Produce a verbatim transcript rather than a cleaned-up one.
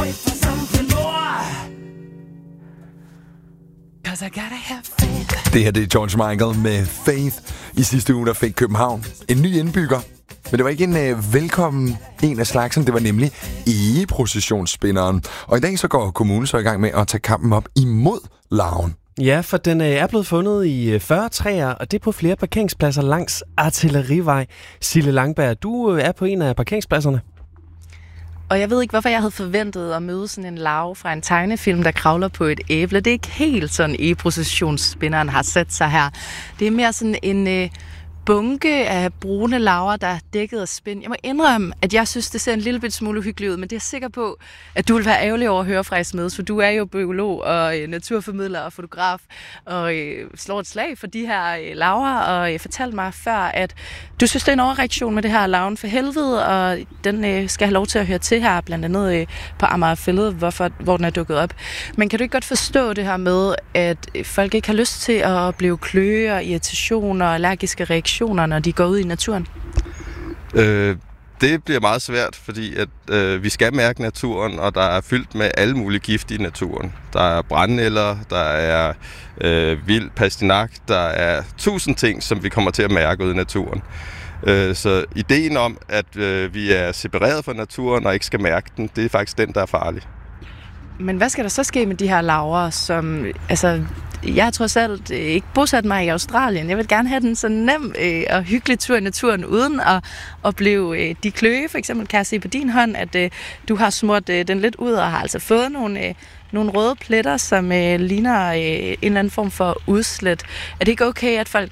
Det her det er George Michael med Faith. I sidste uge der fik København en ny indbygger. Men det var ikke en øh, velkommen en af slagsen, det var nemlig egeprocessionsspinderen. Og i dag så går kommunen så i gang med at tage kampen op imod larven. Ja, for den er blevet fundet i fyrre træer, og det er på flere parkeringspladser langs Artillerivej. Sille Langberg, du er på en af parkeringspladserne. Og jeg ved ikke, hvorfor jeg havde forventet at møde sådan en larve fra en tegnefilm, der kravler på et æble. Det er ikke helt sådan, egeprocessionsspinderen har sat sig her. Det er mere sådan en øh, bunke af brune larver, der er dækket af spind. Jeg må indrømme, at jeg synes, det ser en lille bit smule hyggeligt ud, men det er jeg sikker på, at du vil være ærgerlig over at høre fra i Smedes, for du er jo biolog og øh, naturformidler og fotograf, og øh, slår et slag for de her øh, larver, og øh, fortalte mig før, at du synes, det er en overreaktion med det her larven for helvede, og den øh, skal have lov til at høre til her, blandt andet øh, på Amagerfælled, hvorfor, hvor den er dukket op. Men kan du ikke godt forstå det her med, at folk ikke har lyst til at blive kløe og irritationer og allergiske reaktioner, når de går ud i naturen? Øh, det bliver meget svært, fordi at, øh, vi skal mærke naturen, og der er fyldt med alle mulige gifte i naturen. Der er brændenælder, der er øh, vild pastinak, der er tusind ting, som vi kommer til at mærke ud i naturen. Øh, så ideen om, at øh, vi er separeret fra naturen og ikke skal mærke den, det er faktisk den, der er farlig. Men hvad skal der så ske med de her larver, som... altså jeg har trods alt ikke bosat mig i Australien. Jeg vil gerne have den så nem øh, og hyggelig tur i naturen, uden at, at blive øh, de kløe. For eksempel kan jeg se på din hånd, at øh, du har smurt øh, den lidt ud og har altså fået nogle, øh, nogle røde pletter, som øh, ligner øh, en eller anden form for udslæt. Er det ikke okay, at folk